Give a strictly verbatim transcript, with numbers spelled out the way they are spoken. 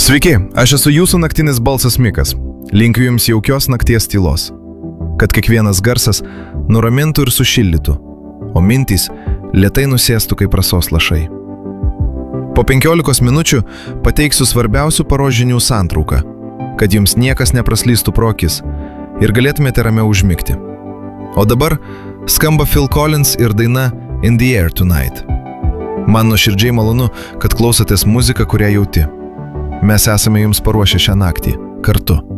Sveiki, aš esu jūsų naktinis balsas Mikas. Linkiu jums jaukios nakties tylos. Kad kiekvienas garsas nuramintų ir sušildytų, o mintys lėtai nusėstų kaip rasos lašai. Po penkiolikos minučių pateiksiu svarbiausių paros žinių santrauką, kad jums niekas nepraslystų pro akis ir galėtumėte ramiau užmigti. O dabar skamba Phil Collins ir daina In the Air Tonight. Man nuoširdžiai malonu, kad klausotės muziką, kurią jauti. Mes esame jums paruošę šią naktį kartu.